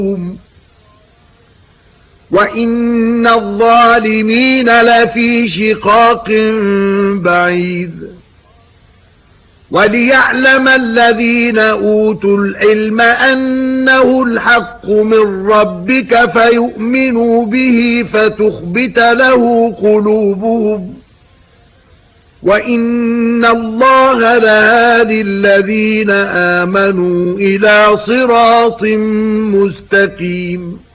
وَإِنَّ الظَّالِمِينَ لَفِي شِقَاقٍ بَعِيدٍ وَلِيَعْلَمَ الَّذِينَ أُوتُوا الْعِلْمَ أَنَّهُ الْحَقُّ مِنْ رَبِّكَ فَيُؤْمِنُوا بِهِ فَتُخْبِتَ لَهُ قُلُوبُهُمْ وَإِنَّ اللَّهَ لَهَادِي الَّذِينَ آمَنُوا إِلَى صِرَاطٍ مُسْتَقِيمٍ